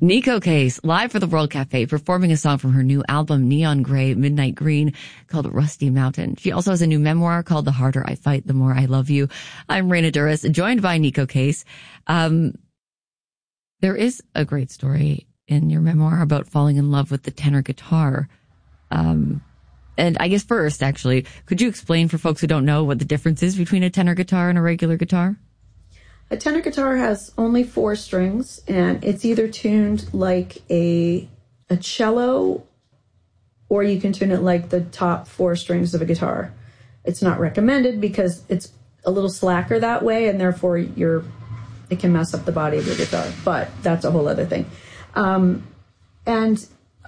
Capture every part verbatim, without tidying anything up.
Neko Case, live for the World Cafe, performing a song from her new album, Neon Gray, Midnight Green, called Rusty Mountain. She also has a new memoir called The Harder I Fight, The More I Love You. I'm Raina Douris, joined by Neko Case. Um, there is a great story in your memoir about falling in love with the tenor guitar. Um, and I guess first, actually, could you explain for folks who don't know what the difference is between a tenor guitar and a regular guitar? A tenor guitar has only four strings, and it's either tuned like a a cello, or you can tune it like the top four strings of a guitar. It's not recommended because it's a little slacker that way, and therefore you're it can mess up the body of your guitar. But that's a whole other thing. Um, and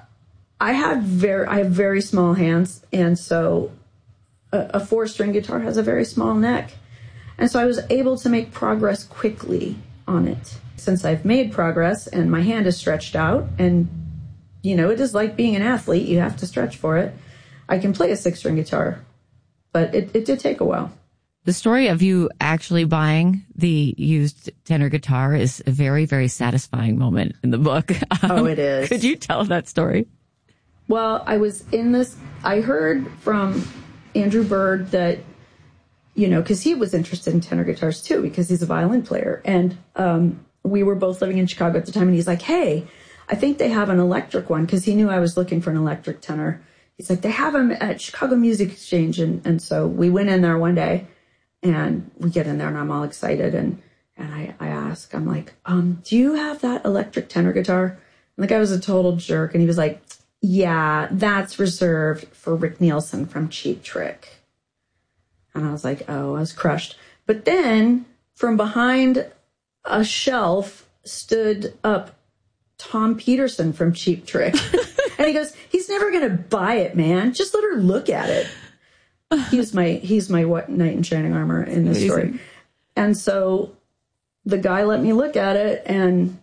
I have very I have very small hands, and so a, a four-string guitar has a very small neck. And so I was able to make progress quickly on it. Since I've made progress and my hand is stretched out, and, you know, it is like being an athlete. You have to stretch for it. I can play a six-string guitar, but it, it did take a while. The story of you actually buying the used tenor guitar is a very, very satisfying moment in the book. Um, oh, it is. Could you tell that story? Well, I was in this, I heard from Andrew Bird that, you know, because he was interested in tenor guitars too, because he's a violin player. And um, we were both living in Chicago at the time. And he's like, hey, I think they have an electric one, because he knew I was looking for an electric tenor. He's like, they have them at Chicago Music Exchange. And, and so we went in there one day, and we get in there and I'm all excited. And, and I, I ask, I'm like, um, do you have that electric tenor guitar? And the guy was a total jerk. And he was like, yeah, that's reserved for Rick Nielsen from Cheap Trick. And I was like, oh, I was crushed. But then from behind a shelf stood up Tom Peterson from Cheap Trick. And he goes, he's never going to buy it, man. Just let her look at it. He's my, he's my what knight in shining armor in this story. And so the guy let me look at it, and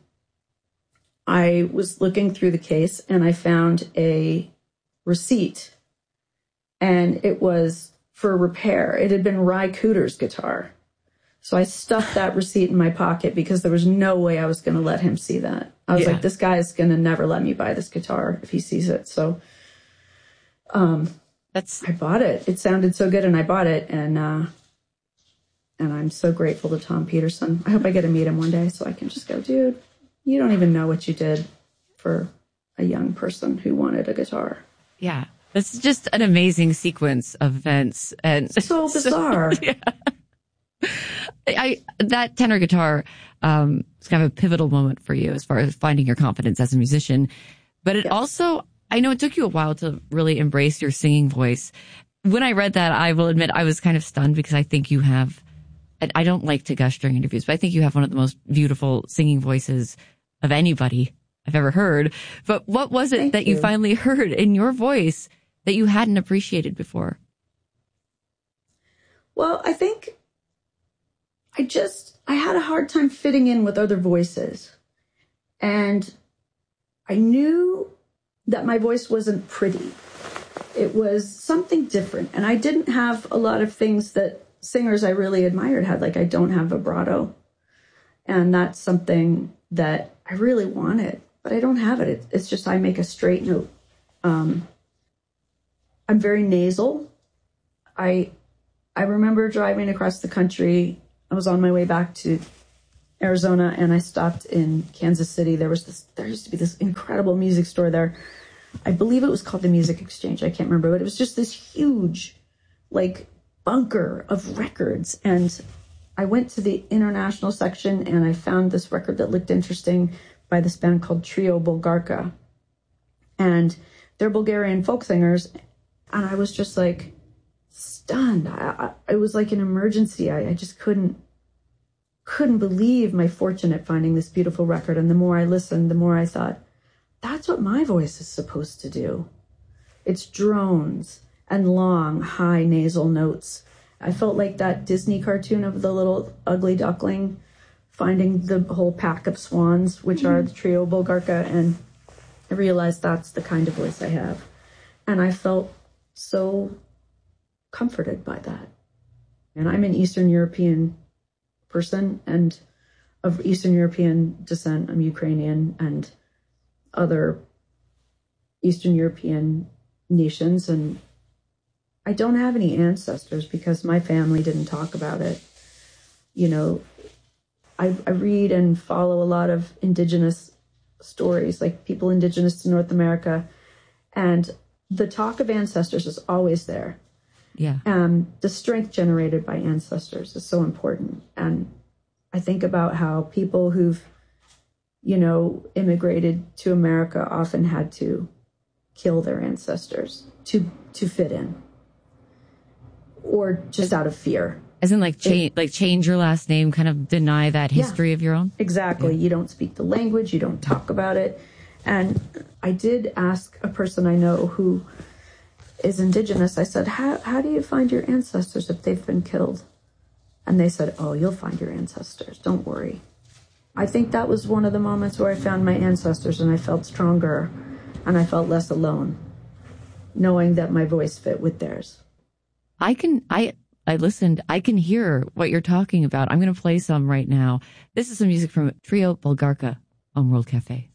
I was looking through the case and I found a receipt, and it was for repair. It had been Ry Cooder's guitar. So I stuffed that receipt in my pocket because there was no way I was going to let him see that. I was yeah. like, this guy is going to never let me buy this guitar if he sees it. So um, that's I bought it. It sounded so good, and I bought it. And uh, and I'm so grateful to Tom Peterson. I hope I get to meet him one day so I can just go, dude, you don't even know what you did for a young person who wanted a guitar. Yeah. It's just an amazing sequence of events, and so bizarre. So, yeah. I that tenor guitar um, is kind of a pivotal moment for you as far as finding your confidence as a musician. But it yes. also, I know it took you a while to really embrace your singing voice. When I read that, I will admit I was kind of stunned, because I think you have, and I don't like to gush during interviews, but I think you have one of the most beautiful singing voices of anybody I've ever heard. But what was it Thank that you. you finally heard in your voice that you hadn't appreciated before? Well, I think I just, I had a hard time fitting in with other voices. And I knew that my voice wasn't pretty. It was something different. And I didn't have a lot of things that singers I really admired had. Like, I don't have vibrato. And that's something that I really wanted, but I don't have it. It's just I make a straight note. Um, I'm very nasal. I I remember driving across the country. I was on my way back to Arizona, and I stopped in Kansas City. There was this, there used to be this incredible music store there. I believe it was called the Music Exchange. I can't remember, but it was just this huge, like, bunker of records. And I went to the international section, and I found this record that looked interesting by this band called Trio Bulgarka. And they're Bulgarian folk singers. And I was just like stunned. I, I, it was like an emergency. I, I just couldn't, couldn't believe my fortune at finding this beautiful record. And the more I listened, the more I thought, that's what my voice is supposed to do. It's drones and long, high nasal notes. I felt like that Disney cartoon of the little ugly duckling finding the whole pack of swans, which mm-hmm. are the Trio Bulgarka. And I realized that's the kind of voice I have. And I felt so comforted by that. And I'm an Eastern European person and of Eastern European descent. I'm Ukrainian, and other Eastern European nations, and I don't have any ancestors because my family didn't talk about it. You know, I, I read and follow a lot of indigenous stories, like people indigenous to North America, and the talk of ancestors is always there. Yeah. Um, the strength generated by ancestors is so important. And I think about how people who've, you know, immigrated to America often had to kill their ancestors to to fit in, or just out of fear. As in, like, change, like change your last name, kind of deny that history Yeah, of your own? Exactly. Yeah. You don't speak the language, you don't talk about it. And I did ask a person I know who is indigenous, I said, how, how do you find your ancestors if they've been killed? And they said, oh, you'll find your ancestors. Don't worry. I think that was one of the moments where I found my ancestors and I felt stronger and I felt less alone, knowing that my voice fit with theirs. I can, I, I listened, I can hear what you're talking about. I'm going to play some right now. This is some music from Trio Bulgarka on World Cafe.